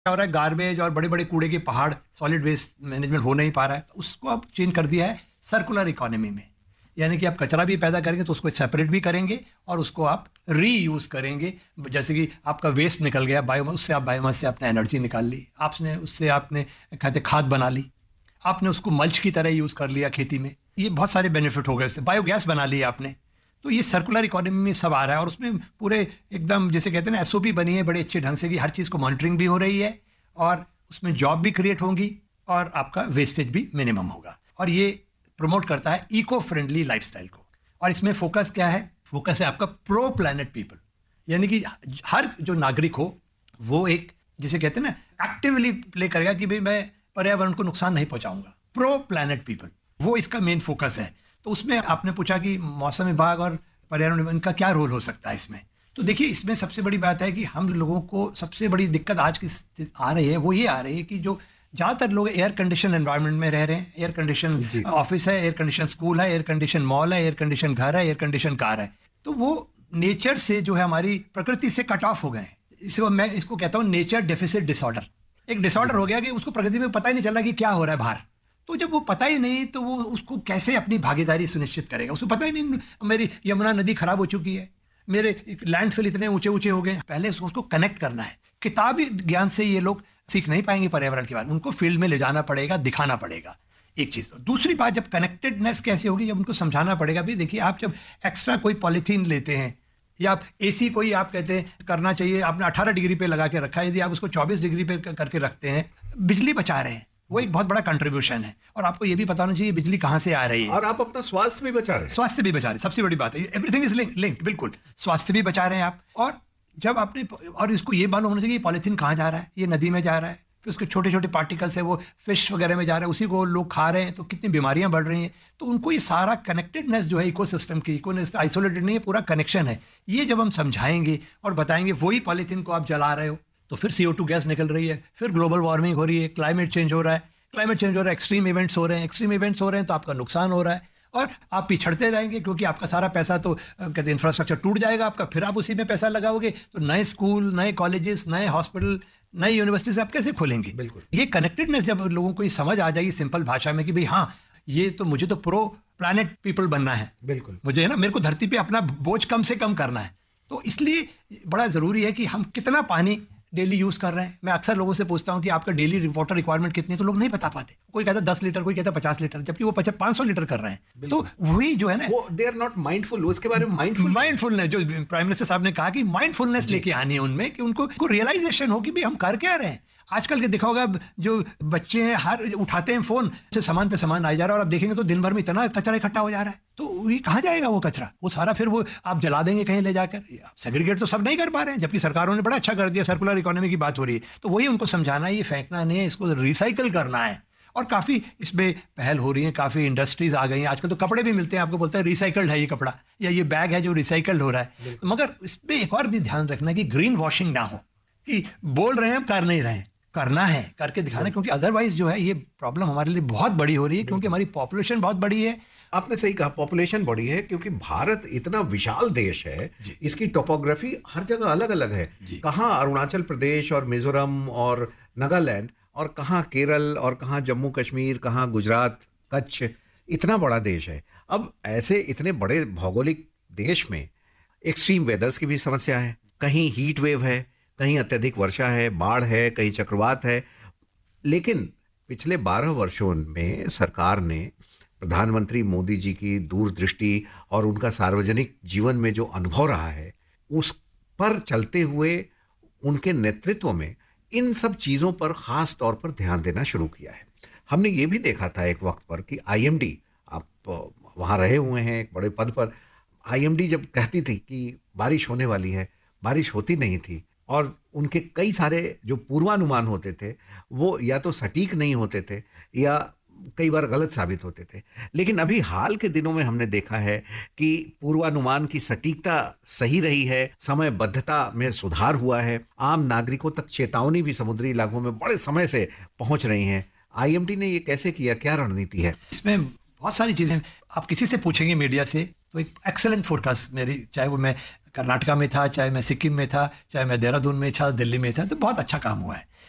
क्या हो रहा है, गार्बेज और बड़े बड़े कूड़े के पहाड़, सॉलिड वेस्ट मैनेजमेंट हो नहीं पा रहा है, तो उसको अब चेंज कर दिया है सर्कुलर इकोनॉमी में। यानी कि आप कचरा भी पैदा करेंगे तो उसको सेपरेट भी करेंगे और उसको आप रीयूज़ करेंगे। जैसे कि आपका वेस्ट निकल गया बायोमास, उससे आप बायोमास से आपने एनर्जी निकाल ली, आपने उससे आपने कहते खाद बना ली, आपने उसको मल्च की तरह यूज़ कर लिया खेती में। ये बहुत सारे बेनिफिट हो गए, उससे बायोगैस बना लिया आपने। तो ये सर्कुलर इकोनॉमी में सब आ रहा है और उसमें पूरे एकदम जैसे कहते हैं ना एसओपी बनी है बड़े अच्छे ढंग से कि हर चीज़ को मॉनिटरिंग भी हो रही है और उसमें जॉब भी क्रिएट होंगी और आपका वेस्टेज भी मिनिमम होगा। और ये प्रमोट करता है इको फ्रेंडली लाइफस्टाइल को। और इसमें फोकस क्या है? फोकस है आपका प्रो प्लैनेट पीपल, यानी कि हर जो नागरिक हो वो एक जिसे कहते हैं ना एक्टिवली प्ले करेगा कि भाई मैं पर्यावरण को नुकसान नहीं पहुंचाऊंगा। प्रो प्लैनेट पीपल वो इसका मेन फोकस है। तो उसमें आपने पूछा कि मौसम विभाग और पर्यावरण विभाग इनका क्या रोल हो सकता है इसमें। तो देखिए इसमें सबसे बड़ी बात है कि हम लोगों को सबसे बड़ी दिक्कत आज की आ रही है वो ये आ रही है कि जो ज़्यादातर लोग एयर कंडीशन एनवायरनमेंट में रह रहे हैं। एयर कंडीशन ऑफिस है, एयर कंडीशन स्कूल है, एयर कंडीशन मॉल है, एयर कंडीशन घर है, एयर कंडीशन कार है। तो वो नेचर से जो है हमारी प्रकृति से कट ऑफ हो गए हैं। इसको मैं इसको कहता हूँ नेचर डेफिसिट डिसऑर्डर। एक डिसऑर्डर हो गया कि उसको प्रकृति में पता ही नहीं चल रहा कि क्या हो रहा है बाहर। तो जब वो पता ही नहीं तो वो उसको कैसे अपनी भागीदारी सुनिश्चित करेगा? उसको पता ही नहीं मेरी यमुना नदी खराब हो चुकी है, मेरे लैंडफिल इतने ऊंचे ऊंचे हो गए। पहले उसको कनेक्ट करना है। किताबी ज्ञान से ये लोग सीख नहीं पाएंगे पर्यावरण के बारे में, उनको फील्ड में ले जाना पड़ेगा, दिखाना पड़ेगा। एक चीज़। दूसरी बात, जब कनेक्टेडनेस कैसे होगी, जब उनको समझाना पड़ेगा भी। देखिए आप जब एक्स्ट्रा कोई पॉलीथीन लेते हैं या आप एसी कोई आप कहते हैं करना चाहिए, आपने 18 डिग्री पे लगा के रखा है, यदि आप उसको 24 डिग्री पे करके रखते हैं, बिजली बचा रहे हैं। वो एक बहुत बड़ा कंट्रीब्यूशन है। और आपको ये भी पता होना चाहिए बिजली कहाँ से आ रही है। और आप अपना स्वास्थ्य भी बचा रहे हैं। स्वास्थ्य भी बचा रहे हैं, सबसे बड़ी बात है। Everything is linked. बिल्कुल स्वास्थ्य भी बचा रहे हैं आप। और जब आपने और इसको ये मालूम होना चाहिए कि पॉलीथीन कहाँ जा रहा है, ये नदी में जा रहा है, फिर उसके छोटे छोटे पार्टिकल्स है वो फिश वगैरह में जा रहा है, उसी को लोग खा रहे हैं, तो कितनी बीमारियां बढ़ रही हैं। तो उनको ये सारा कनेक्टेडनेस जो है इकोसिस्टम की, आइसोलेटेड नहीं है, पूरा कनेक्शन है। ये जब हम समझाएंगे और बताएंगे वही पॉलीथीन को आप जला रहे हो तो फिर CO2 गैस निकल रही है, फिर ग्लोबल वार्मिंग हो रही है, क्लाइमेट चेंज हो रहा है, एक्सट्रीम इवेंट्स हो रहे हैं, तो आपका नुकसान हो रहा है और आप पिछड़ते रहेंगे क्योंकि आपका सारा पैसा तो कहते हैं इंफ्रास्ट्रक्चर टूट जाएगा आपका, फिर आप उसी में पैसा लगाओगे तो नए स्कूल, नए कॉलेजेस, नए हॉस्पिटल, नई यूनिवर्सिटीज आप कैसे खोलेंगे? बिल्कुल। ये कनेक्टेडनेस जब लोगों को ये समझ आ जाएगी सिंपल भाषा में कि भाई हाँ ये तो मुझे तो प्रो प्लैनेट पीपल बनना है, बिल्कुल मुझे है ना, मेरे को धरती पे अपना बोझ कम से कम करना है। तो इसलिए बड़ा ज़रूरी है कि हम कितना पानी डेली यूज़ कर रहे हैं। मैं अक्सर लोगों से पूछता हूं कि आपका डेली वाटर रिक्वायरमेंट कितनी है, तो लोग नहीं बता पाते। कोई कहता है 10 लीटर, कोई कहता है 50 लीटर, जबकि वो 500 लीटर कर रहे हैं। तो वही जो है ना, वो दे आर नॉट माइंडफुल। उसके बारे में माइंडफुलनेस जो प्राइम मिनिस्टर साहब ने कहा कि माइंडफुलनेस लेके आनी है उनमें, कि उनको रियलाइजेशन हो कि भाई हम कर क्या रहे हैं। आजकल के देखा होगा जो बच्चे हैं हर उठाते हैं फोन से, सामान पे सामान आ जा रहा है और आप देखेंगे तो दिन भर में इतना कचरा इकट्ठा हो जा रहा है। तो ये कहाँ जाएगा वो कचरा? वो सारा फिर वो आप जला देंगे कहीं ले जाकर। सेग्रीगेट तो सब नहीं कर पा रहे हैं, जबकि सरकारों ने बड़ा अच्छा कर दिया, सर्कुलर इकोनॉमी की बात हो रही है। तो वही उनको समझाना है, ये फेंकना नहीं है, इसको रिसाइकल करना है। और काफ़ी इसमें पहल हो रही है, काफ़ी इंडस्ट्रीज आ गई हैं। आजकल तो कपड़े भी मिलते हैं, आपको बोलते हैं रिसाइकल्ड है ये कपड़ा या ये बैग है जो रिसाइकल्ड हो रहा है। मगर इसमें एक और भी ध्यान रखना कि ग्रीन वॉशिंग ना हो, कि बोल रहे हैं हम कर नहीं रहे हैं, करना है, करके दिखाना। क्योंकि अदरवाइज जो है ये प्रॉब्लम हमारे लिए बहुत बड़ी हो रही है, क्योंकि हमारी पॉपुलेशन बहुत बड़ी है। आपने सही कहा, पॉपुलेशन बड़ी है क्योंकि भारत इतना विशाल देश है, इसकी टोपोग्राफी हर जगह अलग अलग है। कहाँ अरुणाचल प्रदेश और मिजोरम और नागालैंड, और कहाँ केरल, और कहाँ जम्मू कश्मीर, कहाँ गुजरात, कच्छ। इतना बड़ा देश है। अब ऐसे इतने बड़े भौगोलिक देश में एक्सट्रीम वेदर्स की भी समस्या है। कहीं हीट वेव है, कहीं अत्यधिक वर्षा है, बाढ़ है, कहीं चक्रवात है। लेकिन पिछले 12 वर्षों में सरकार ने, प्रधानमंत्री मोदी जी की दूरदृष्टि और उनका सार्वजनिक जीवन में जो अनुभव रहा है, उस पर चलते हुए उनके नेतृत्व में इन सब चीज़ों पर ख़ास तौर पर ध्यान देना शुरू किया है। हमने ये भी देखा था एक वक्त पर कि IMD, आप वहाँ रहे हुए हैं एक बड़े पद पर, IMD जब कहती थी कि बारिश होने वाली है, बारिश होती नहीं थी। और उनके कई सारे जो पूर्वानुमान होते थे वो या तो सटीक नहीं होते थे या कई बार गलत साबित होते थे। लेकिन अभी हाल के दिनों में हमने देखा है कि पूर्वानुमान की सटीकता सही रही है, समयबद्धता में सुधार हुआ है, आम नागरिकों तक चेतावनी भी समुद्री इलाकों में बड़े समय से पहुंच रही हैं। IMD ने ये कैसे किया, क्या रणनीति है इसमें? बहुत सारी चीज़ें आप किसी से पूछेंगे मीडिया से तो एक एक्सेलेंट फोरकास्ट मेरी, चाहे वो मैं कर्नाटका में था, चाहे मैं सिक्किम में था, चाहे मैं देहरादून में था, दिल्ली में था, तो बहुत अच्छा काम हुआ है।